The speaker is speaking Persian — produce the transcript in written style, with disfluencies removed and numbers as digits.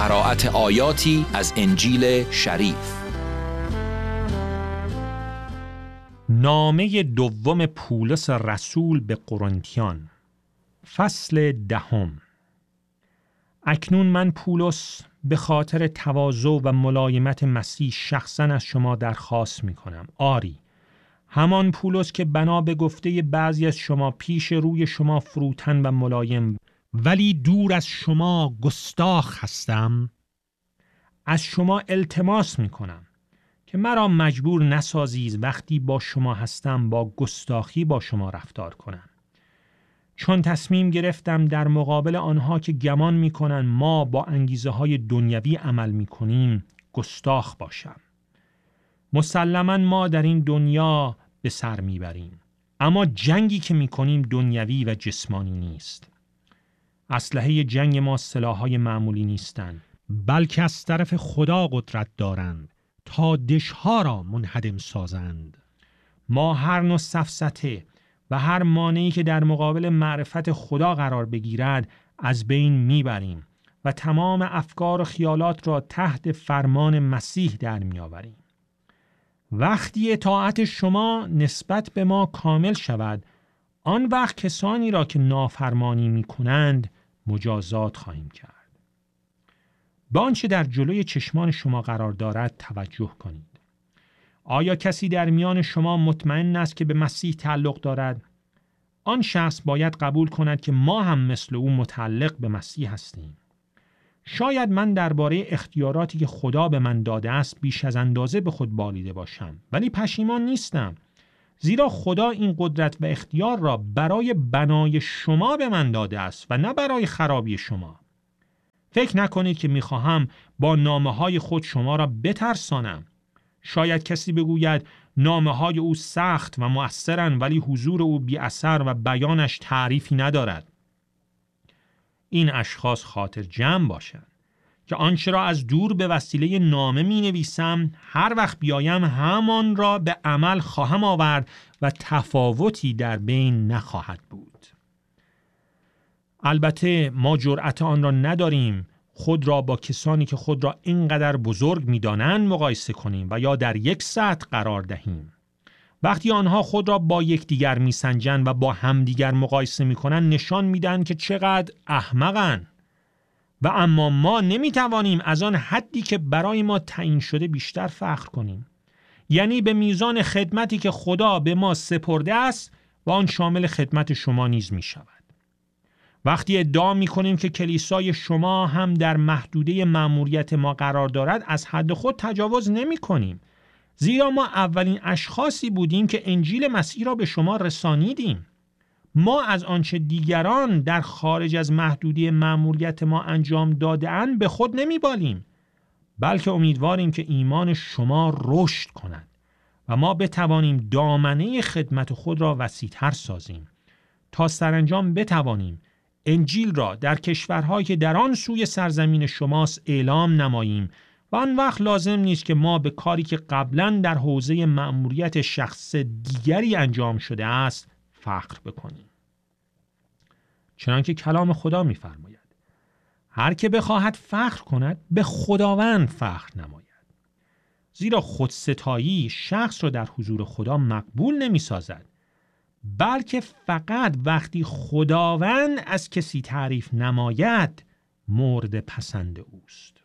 قرائت آیاتی از انجیل شریف. نامه دوم پولس رسول به قرنتیان، فصل 10. اکنون من پولس به خاطر تواضع و ملایمت مسیح شخصا از شما درخواست می کنم. آری، همان پولس که بنا به گفته بعضی از شما پیش روی شما فروتن و ملایم ولی دور از شما گستاخ هستم، از شما التماس می کنم که مرا مجبور نسازید وقتی با شما هستم با گستاخی با شما رفتار کنم، چون تصمیم گرفتم در مقابل آنها که گمان می کنن ما با انگیزه های دنیوی عمل می کنیم گستاخ باشم. مسلماً ما در این دنیا به سر می بریم، اما جنگی که می کنیم دنیوی و جسمانی نیست. اسلحه جنگ ما سلاح‌های معمولی نیستند، بلکه از طرف خدا قدرت دارند تا دشها را منهدم سازند. ما هر نوع سفسطه و هر مانعی که در مقابل معرفت خدا قرار بگیرد از بین میبریم و تمام افکار و خیالات را تحت فرمان مسیح در میآوریم. وقتی اطاعت شما نسبت به ما کامل شود، آن وقت کسانی را که نافرمانی میکنند مجازات خواهیم کرد. به آنچه در جلوی چشمان شما قرار دارد توجه کنید. آیا کسی در میان شما مطمئن است که به مسیح تعلق دارد؟ آن شخص باید قبول کند که ما هم مثل او متعلق به مسیح هستیم. شاید من درباره اختیاراتی که خدا به من داده است بیش از اندازه به خود بالیده باشم، ولی پشیمان نیستم، زیرا خدا این قدرت و اختیار را برای بنای شما به من داده است و نه برای خرابی شما. فکر نکنید که میخواهم با نامه‌های خود شما را بترسانم. شاید کسی بگوید نامه‌های او سخت و مؤثرند ولی حضور او بی اثر و بیانش تعریفی ندارد. این اشخاص خاطر جمع باشند که آنچه را از دور به وسیله نامه می نویسم هر وقت بیایم همان را به عمل خواهم آورد و تفاوتی در بین نخواهد بود. البته ما جرأت آن را نداریم خود را با کسانی که خود را اینقدر بزرگ می‌دانند مقایسه کنیم و یا در یک سطح قرار دهیم. وقتی آنها خود را با یکدیگر میسنجند و با همدیگر مقایسه میکنند نشان میدن که چقدر احمقند و اما ما نمیتوانیم از آن حدی که برای ما تعیین شده بیشتر فخر کنیم، یعنی به میزان خدمتی که خدا به ما سپرده است و آن شامل خدمت شما نیز میشود. وقتی ادعا میکنیم که کلیسای شما هم در محدوده مأموریت ما قرار دارد از حد خود تجاوز نمی کنیم، زیرا ما اولین اشخاصی بودیم که انجیل مسیح را به شما رسانیدیم. ما از آنچه دیگران در خارج از محدوده مأموریت ما انجام داده‌اند به خود نمیبالیم، بلکه امیدواریم که ایمان شما رشد کند و ما بتوانیم دامنه خدمت خود را وسیع‌تر سازیم تا سرانجام بتوانیم انجیل را در کشورهایی که در آن سوی سرزمین شماست اعلام نماییم و آن وقت لازم نیست که ما به کاری که قبلا در حوزه مأموریت شخص دیگری انجام شده است فخر بکنیم. چنانکه کلام خدا می‌فرماید هر که بخواهد فخر کند به خداوند فخر نماید، زیرا خودستایی شخص را در حضور خدا مقبول نمی‌سازد، بلکه فقط وقتی خداوند از کسی تعریف نماید مورد پسند اوست.